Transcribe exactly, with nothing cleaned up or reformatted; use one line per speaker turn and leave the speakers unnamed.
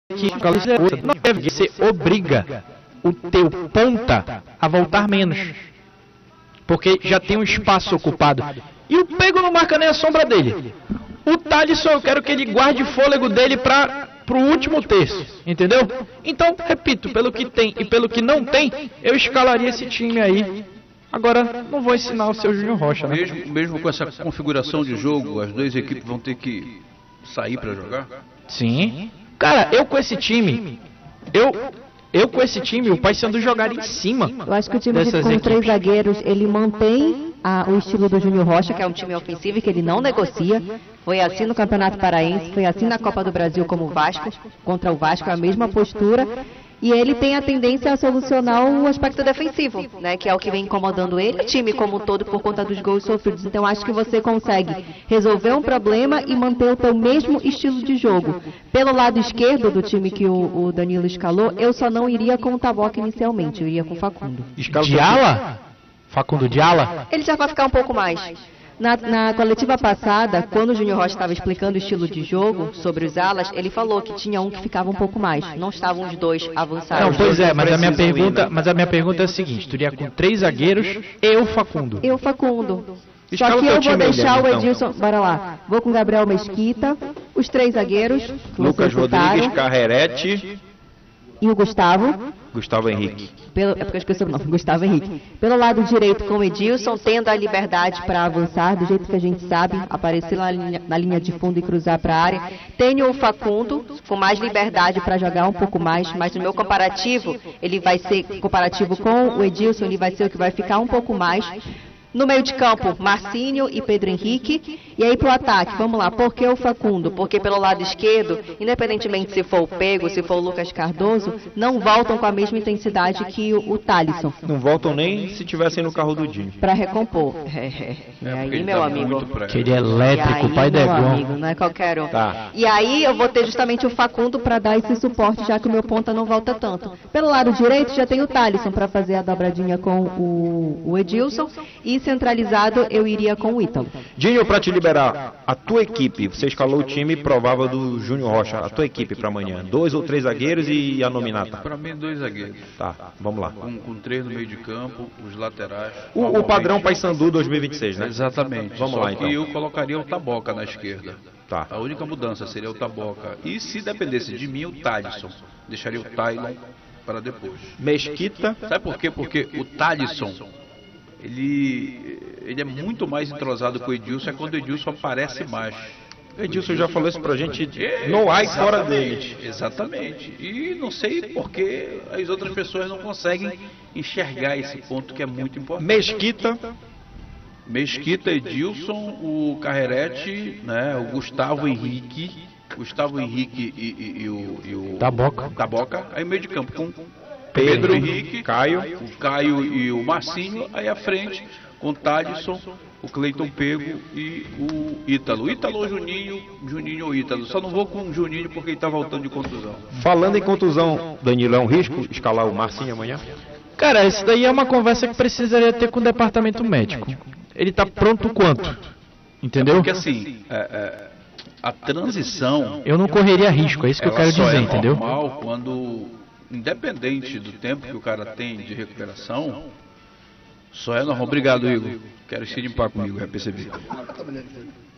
que não deve ser obriga o teu ponta a voltar menos, porque já tem um espaço ocupado. E o Pego não marca nem a sombra dele. O Thalisson, eu quero que ele guarde o fôlego dele para pro último terço, entendeu? Então, repito, pelo que tem e pelo que não tem, eu escalaria esse time aí. Agora, não vou ensinar o seu Júnior Rocha, né?
Mesmo, mesmo com essa configuração de jogo, as duas equipes vão ter que sair para jogar?
Sim. Cara, eu com esse time, eu, eu com esse time, o Paysandu jogar em cima.
Eu acho que o time de, com três zagueiros, ele mantém a, o estilo do Júnior Rocha, que é um time ofensivo e que ele não negocia. Foi assim no Campeonato Paraense, foi assim na Copa do Brasil como o Vasco, contra o Vasco, a mesma postura. E ele tem a tendência a solucionar o aspecto defensivo, né, que é o que vem incomodando ele, o time como um todo, por conta dos gols sofridos. Então acho que você consegue resolver um problema e manter o teu mesmo estilo de jogo. Pelo lado esquerdo do time que o, o Danilo escalou, eu só não iria com o Taboca inicialmente, eu iria com o Facundo.
Diala? Facundo Diala?
Ele já vai ficar um pouco mais. Na, na coletiva passada, quando o Júnior Rocha estava explicando o estilo de jogo sobre os alas, ele falou que tinha um que ficava um pouco mais. Não estavam os dois avançados.
Não, pois é, mas a minha pergunta, mas a minha pergunta é a seguinte: tu iria com três zagueiros e o Facundo?
Eu, Facundo. Só que eu vou deixar o Edilson, bora lá. Vou com Gabriel Mesquita, os três zagueiros,
Lucas Rodrigues, Carrerete
e o Gustavo.
Gustavo Henrique.
Pelo, é porque eu esqueci o nome, Gustavo Henrique. Pelo lado direito com o Edilson, tendo a liberdade para avançar, do jeito que a gente sabe, aparecer na linha, na linha de fundo e cruzar para a área. Tenho o Facundo, com mais liberdade para jogar um pouco mais, mas no meu comparativo, ele vai ser, comparativo com o Edilson, ele vai ser o que vai ficar um pouco mais. No meio de campo, Marcinho e Pedro Henrique. E aí pro ataque, vamos lá, por que o Facundo? Porque pelo lado esquerdo, independentemente se for o Pego, se for o Lucas Cardoso, não voltam com a mesma intensidade que o, o Thalisson.
Não voltam nem se tivessem no carro do Dinho.
Para recompor. É, é. E aí, meu
tá
amigo?
Aquele elétrico,
aí,
pai
meu
Degon.
amigo, não é qualquer um.
Tá.
E aí eu vou ter justamente o Facundo para dar esse suporte, já que o meu ponta não volta tanto. Pelo lado direito já tem o Thalisson para fazer a dobradinha com o, o Edilson. E centralizado eu iria com o Ítalo.
Dinho, para te liberar, a tua equipe, você escalou o time provável do Júnior Rocha, a tua equipe para amanhã, dois ou três zagueiros e a nominata?
Para mim, dois zagueiros.
Tá, vamos lá.
Com, com três no meio de campo, os laterais.
O, o padrão Paysandu dois mil e vinte e seis, né?
Exatamente.
Vamos
Só
lá,
que
então.
eu colocaria o Taboca na esquerda.
Tá.
A única mudança seria o Taboca. E se dependesse de mim, o Thalisson. Deixaria o Tylon para depois.
Mesquita.
Sabe por quê? Porque o Thalisson, ele, ele é muito mais entrosado com o Edilson, é quando o Edilson aparece mais.
Edilson já falou isso pra gente no ar e fora dele.
Exatamente. E não sei porque as outras pessoas não conseguem enxergar esse ponto que é muito importante.
Mesquita.
Mesquita, Edilson, o Carrerete, né, o Gustavo Henrique, Gustavo Henrique e, e, e o, e o
Taboca.
Taboca, aí meio de campo com
Pedro,
Pedro Henrique,
Caio.
o Caio e o Marcinho, aí à frente com o Thalisson, o Cleiton Pego e o Ítalo. Ítalo ou Juninho, Juninho ou Ítalo. Só não vou com o Juninho porque ele tá voltando de contusão.
Falando em contusão, Danilo, é um risco escalar o Marcinho amanhã?
Cara, isso daí é uma conversa que precisaria ter com o departamento médico. Ele tá pronto quanto? Entendeu?
Porque assim, é, é, a transição...
Eu não correria risco, é isso que eu
ela
quero
só
dizer,
é
entendeu?
normal quando, independente do tempo que o cara tem de recuperação, só é normal. Obrigado, Igor. Quero se limpar comigo, já percebi.